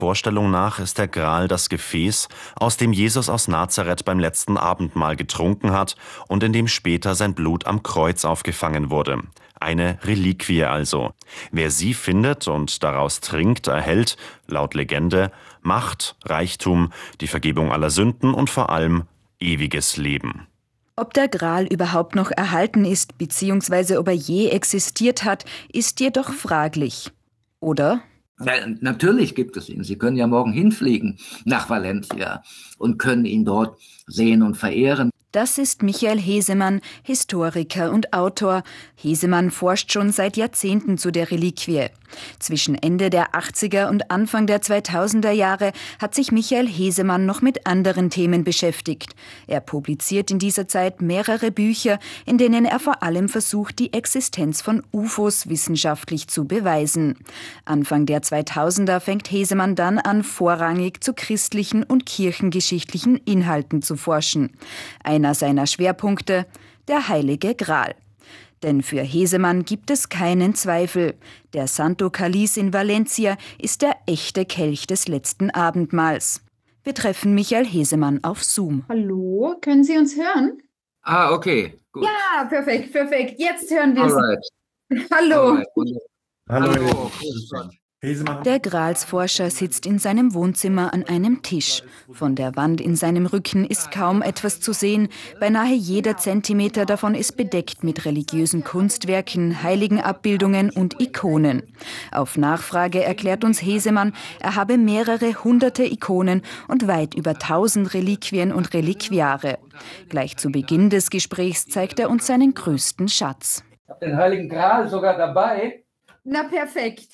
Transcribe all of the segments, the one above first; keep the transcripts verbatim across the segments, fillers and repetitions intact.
Vorstellung nach ist der Gral das Gefäß, aus dem Jesus aus Nazareth beim letzten Abendmahl getrunken hat und in dem später sein Blut am Kreuz aufgefangen wurde. Eine Reliquie also. Wer sie findet und daraus trinkt, erhält, laut Legende, Macht, Reichtum, die Vergebung aller Sünden und vor allem ewiges Leben. Ob der Gral überhaupt noch erhalten ist, beziehungsweise ob er je existiert hat, ist jedoch fraglich. Oder? Ja, natürlich gibt es ihn. Sie können ja morgen hinfliegen nach Valencia und können ihn dort sehen und verehren. Das ist Michael Hesemann, Historiker und Autor. Hesemann forscht schon seit Jahrzehnten zu der Reliquie. Zwischen Ende der achtziger und Anfang der zweitausender Jahre hat sich Michael Hesemann noch mit anderen Themen beschäftigt. Er publiziert in dieser Zeit mehrere Bücher, in denen er vor allem versucht, die Existenz von U F Os wissenschaftlich zu beweisen. Anfang der zweitausender fängt Hesemann dann an, vorrangig zu christlichen und kirchengeschichtlichen Inhalten zu forschen. Einer seiner Schwerpunkte: der Heilige Gral. Denn für Hesemann gibt es keinen Zweifel. Der Santo Cáliz in Valencia ist der echte Kelch des letzten Abendmahls. Wir treffen Michael Hesemann auf Zoom. Hallo, können Sie uns hören? Ah, okay, gut. Ja, perfekt, perfekt. Jetzt hören wir Alright. Sie. Hallo. Alright. Hallo. Hallo. Der Gralsforscher sitzt in seinem Wohnzimmer an einem Tisch. Von der Wand in seinem Rücken ist kaum etwas zu sehen. Beinahe jeder Zentimeter davon ist bedeckt mit religiösen Kunstwerken, Heiligenabbildungen und Ikonen. Auf Nachfrage erklärt uns Hesemann, er habe mehrere hunderte Ikonen und weit über tausend Reliquien und Reliquiare. Gleich zu Beginn des Gesprächs zeigt er uns seinen größten Schatz. Ich habe den Heiligen Gral sogar dabei. Na, perfekt.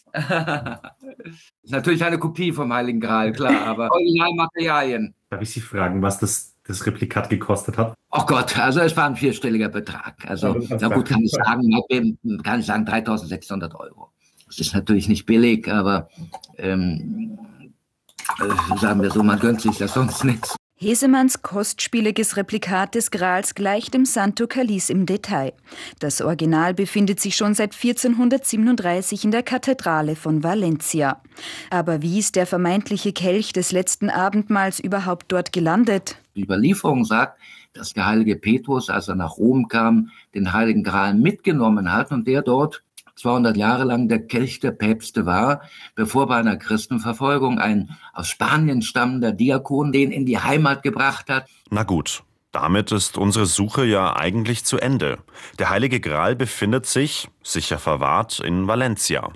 Ist natürlich eine Kopie vom Heiligen Gral, klar, aber Originalmaterialien. Darf ich Sie fragen, was das, das Replikat gekostet hat? Oh Gott, also es war ein vierstelliger Betrag. Also, Ja, na gut, kann ich sagen, kann ich sagen dreitausendsechshundert Euro. Das ist natürlich nicht billig, aber ähm, äh, sagen wir so, man gönnt sich das sonst nichts. Hesemanns kostspieliges Replikat des Grals gleicht dem Santo Cáliz im Detail. Das Original befindet sich schon seit vierzehnhundertsiebenunddreißig in der Kathedrale von Valencia. Aber wie ist der vermeintliche Kelch des letzten Abendmahls überhaupt dort gelandet? Die Überlieferung sagt, dass der heilige Petrus, als er nach Rom kam, den Heiligen Gral mitgenommen hat und der dort zweihundert Jahre lang der Kelch der Päpste war, bevor bei einer Christenverfolgung ein aus Spanien stammender Diakon den in die Heimat gebracht hat. Na gut, damit ist unsere Suche ja eigentlich zu Ende. Der Heilige Gral befindet sich, sicher verwahrt, in Valencia.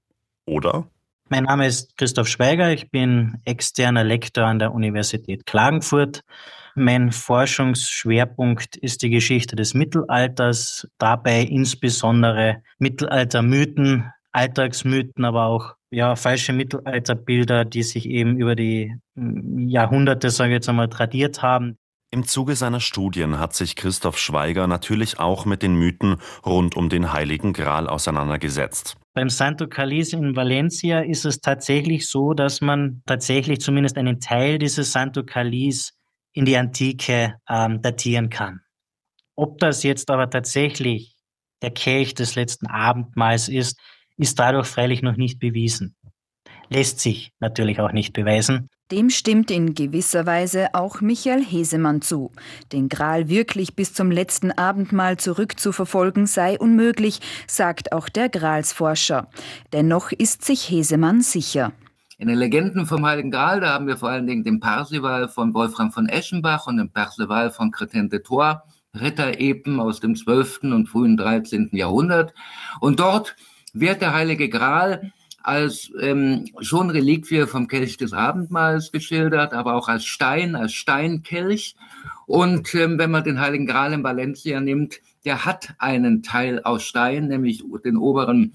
Oder? Mein Name ist Christoph Schweiger, ich bin externer Lektor an der Universität Klagenfurt. Mein Forschungsschwerpunkt ist die Geschichte des Mittelalters, dabei insbesondere Mittelaltermythen, Alltagsmythen, aber auch ja, falsche Mittelalterbilder, die sich eben über die Jahrhunderte, sage ich jetzt einmal, tradiert haben. Im Zuge seiner Studien hat sich Christoph Schweiger natürlich auch mit den Mythen rund um den Heiligen Gral auseinandergesetzt. Beim Santo Cáliz in Valencia ist es tatsächlich so, dass man tatsächlich zumindest einen Teil dieses Santo Cáliz in die Antike ähm, datieren kann. Ob das jetzt aber tatsächlich der Kelch des letzten Abendmahls ist, ist dadurch freilich noch nicht bewiesen. Lässt sich natürlich auch nicht beweisen. Dem stimmt in gewisser Weise auch Michael Hesemann zu. Den Gral wirklich bis zum letzten Abendmahl zurückzuverfolgen sei unmöglich, sagt auch der Gralsforscher. Dennoch ist sich Hesemann sicher. In den Legenden vom Heiligen Gral, da haben wir vor allen Dingen den Parzival von Wolfram von Eschenbach und den Perceval von Crétin de Troyes, Ritterepen aus dem zwölften und frühen dreizehnten Jahrhundert. Und dort wird der Heilige Gral als ähm, schon Reliquie vom Kelch des Abendmahls geschildert, aber auch als Stein, als Steinkelch. Und ähm, wenn man den Heiligen Gral in Valencia nimmt, der hat einen Teil aus Stein, nämlich den oberen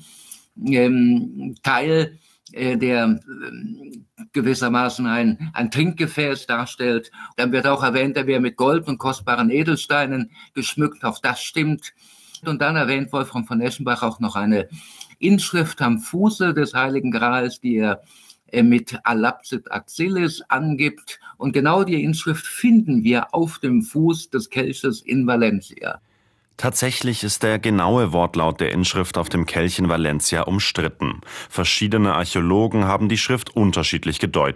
ähm, Teil, äh, der äh, gewissermaßen ein, ein Trinkgefäß darstellt. Dann wird auch erwähnt, er wäre mit Gold und kostbaren Edelsteinen geschmückt, auch das stimmt. Und dann erwähnt Wolfram von Eschenbach auch noch eine Inschrift am Fuße des Heiligen Grals, die er mit Alapsit Axilis angibt. Und genau die Inschrift finden wir auf dem Fuß des Kelches in Valencia. Tatsächlich ist der genaue Wortlaut der Inschrift auf dem Kelch in Valencia umstritten. Verschiedene Archäologen haben die Schrift unterschiedlich gedeutet.